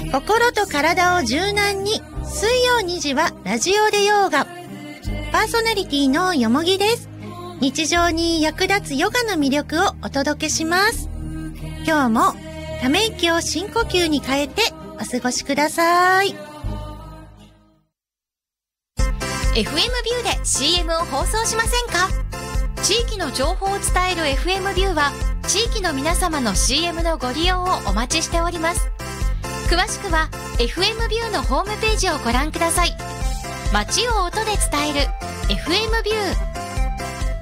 心と体を柔軟に、水曜2時はラジオでヨガ。パーソナリティのよもぎです。日常に役立つヨガの魅力をお届けします。今日もため息を深呼吸に変えてお過ごしください。 FM ビューで CM を放送しませんか？地域の情報を伝える FM ビューは地域の皆様の CM のご利用をお待ちしております。詳しくは FM ビューのホームページをご覧ください。街を音で伝える FM ビュー。